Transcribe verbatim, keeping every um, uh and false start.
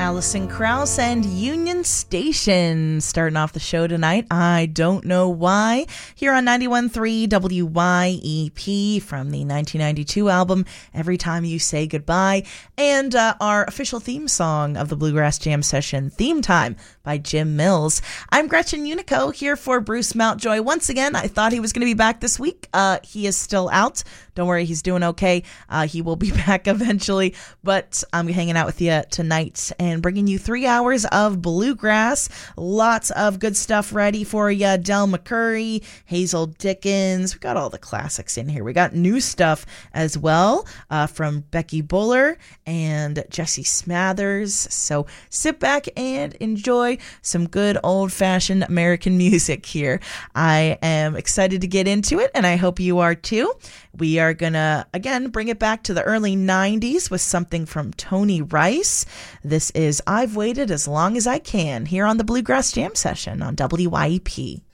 Alison Krauss and Union Station starting off the show tonight. I don't know why. Here on ninety-one point three W Y E P from the nineteen ninety-two album Every Time You Say Goodbye, and uh, our official theme song of the Bluegrass Jam Session, Theme Time by Jim Mills. I'm Gretchen Unico here for Bruce Mountjoy. Once again, I thought he was going to be back this week. Uh, he is still out. Don't worry, he's doing okay. Uh, he will be back eventually, but I'm hanging out with you tonight and bringing you three hours of bluegrass. Lots of good stuff ready for you. Del McCoury, Hazel Dickens. We got all the classics in here. We got new stuff as well uh, from Becky Buller and Jesse Smathers. So sit back and enjoy some good old-fashioned American music here. I am excited to get into it, and I hope you are too. We are going to, again, bring it back to the early nineties with something from Tony Rice. This is I've Waited As Long As I Can here on the Bluegrass Jam Session on W Y E P.